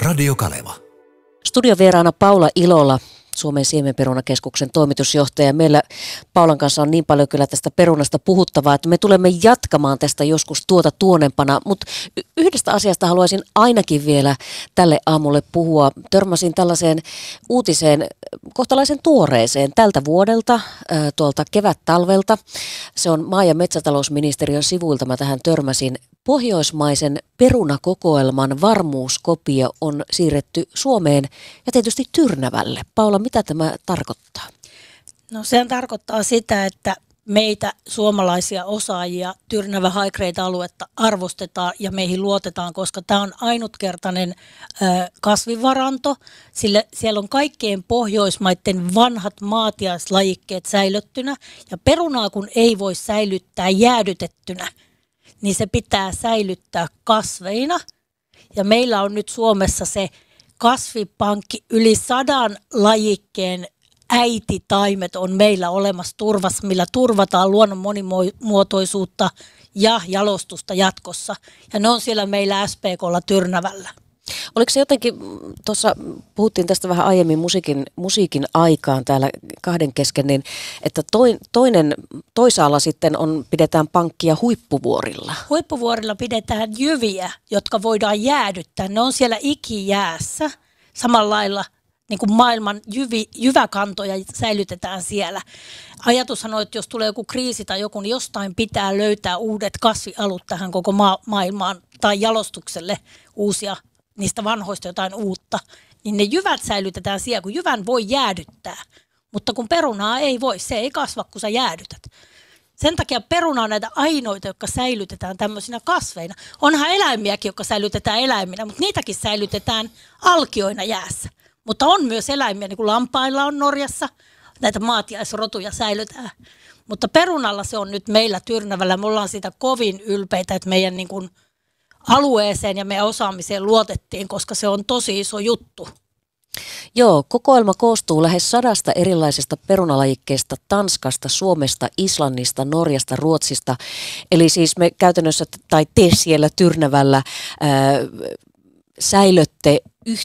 Radio Kaleva. Studiovieraana Paula Ilola, Suomen siemenperunakeskuksen toimitusjohtaja. Meillä Paulan kanssa on niin paljon kyllä tästä perunasta puhuttavaa, että me tulemme jatkamaan tästä joskus tuonempana. Mutta yhdestä asiasta haluaisin ainakin vielä tälle aamulle puhua. Törmäsin tällaiseen uutiseen, kohtalaisen tuoreeseen tältä vuodelta, tuolta kevät-talvelta. Se on maa- ja metsätalousministeriön sivuilta, mä tähän törmäsin. Pohjoismaisen perunakokoelman varmuuskopio on siirretty Suomeen ja tietysti Tyrnävälle. Paula, mitä tämä tarkoittaa? No sehän tarkoittaa sitä, että meitä suomalaisia osaajia Tyrnävä High Grade-aluetta arvostetaan ja meihin luotetaan, koska tämä on ainutkertainen kasvivaranto. Sillä siellä on kaikkien Pohjoismaiden vanhat maatiaislajikkeet säilyttynä ja perunaa kun ei voi säilyttää jäädytettynä, niin se pitää säilyttää kasveina. Ja meillä on nyt Suomessa se kasvipankki, yli 100 lajikkeen äititaimet on meillä olemassa turvassa, millä turvataan luonnon monimuotoisuutta ja jalostusta jatkossa. Ja ne on siellä meillä SPK:lla Tyrnävällä. Oliko se jotenkin, tuossa puhuttiin tästä vähän aiemmin musiikin aikaan täällä kahden kesken, niin että toisaalla sitten pidetään pankkia Huippuvuorilla. Huippuvuorilla pidetään jyviä, jotka voidaan jäädyttää. Ne on siellä ikijäässä samalla lailla. Niin kuin maailman jyväkantoja säilytetään siellä. Ajatushan on, että jos tulee joku kriisi tai joku, niin jostain pitää löytää uudet kasvialut tähän koko maailmaan tai jalostukselle uusia, niistä vanhoista jotain uutta. Niin ne jyvät säilytetään siellä, kun jyvän voi jäädyttää. Mutta kun perunaa ei voi, se ei kasva, kun sä jäädytät. Sen takia peruna on näitä ainoita, jotka säilytetään tämmöisinä kasveina. Onhan eläimiäkin, jotka säilytetään eläiminä, mutta niitäkin säilytetään alkioina jäässä. Mutta on myös eläimiä, niin kuin lampailla on Norjassa, näitä maatiaisrotuja säilytään. Mutta perunalla se on nyt meillä Tyrnävällä. Me ollaan siitä kovin ylpeitä, että meidän niin kuin alueeseen ja meidän osaamiseen luotettiin, koska se on tosi iso juttu. Joo, kokoelma koostuu lähes 100 erilaisesta perunalajikkeesta Tanskasta, Suomesta, Islannista, Norjasta, Ruotsista. Eli siis me käytännössä, tai te siellä Tyrnävällä säilötte